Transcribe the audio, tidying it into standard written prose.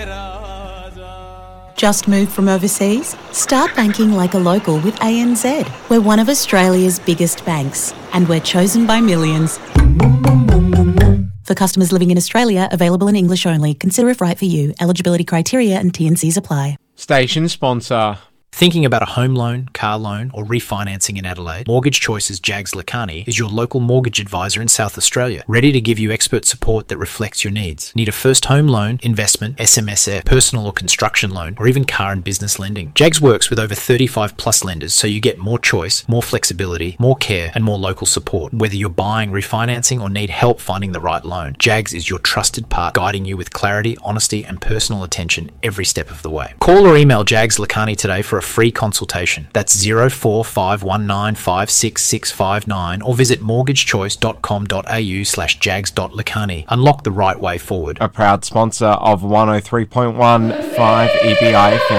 Just moved from overseas? Start banking like a local with ANZ. We're one of Australia's biggest banks, and we're chosen by millions. For customers living in Australia, available in English only. Consider if right for you. Eligibility criteria and T&Cs apply. Station sponsor. Thinking about a home loan, car loan or refinancing in Adelaide? Mortgage Choice's Jags Lakani is your local mortgage advisor in South Australia, ready to give you expert support that reflects your needs. Need a first home loan, investment, SMSF, personal or construction loan, or even car and business lending? Jags works with over 35 plus lenders, so you get more choice, more flexibility, more care and more local support. Whether you're buying, refinancing or need help finding the right loan, Jags is your trusted partner, guiding you with clarity, honesty and personal attention every step of the way. Call or email Jags Lakani today for a free consultation. That's 0451956659 or visit mortgagechoice.com.au/jags.lakani. Unlock the right way forward. A proud sponsor of 103.15 EBI FM.